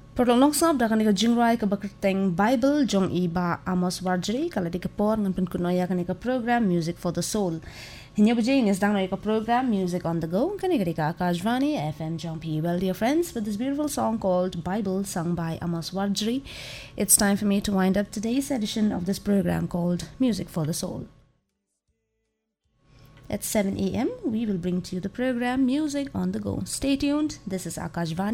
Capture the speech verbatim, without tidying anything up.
Perlongsab da kanika jingrai ka bakriteng Bible jong iba Amos Warjri kala di kapor ngan penkunoya kanika program Music for the Soul. Hinya bujing is dang ka program Music on the Go kanika di ka Akashvani F M jong P. Well, dear friends, with this beautiful song called Bible sung by Amos Warjri, it's time for me to wind up today's edition of this program called Music for the Soul. At seven a.m., we will bring to you the program Music on the Go. Stay tuned. This is Akashvani